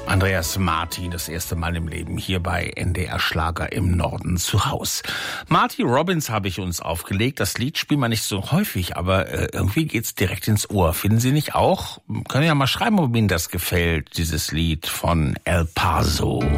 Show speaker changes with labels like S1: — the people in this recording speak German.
S1: Andreas Martin, das erste Mal im Leben hier bei NDR Schlager im Norden zu Haus. Marty Robbins habe ich uns aufgelegt. Das Lied spielen wir nicht so häufig, aber irgendwie geht's direkt ins Ohr. Finden Sie nicht auch? Können ja mal schreiben, ob Ihnen das gefällt, dieses Lied von El Paso.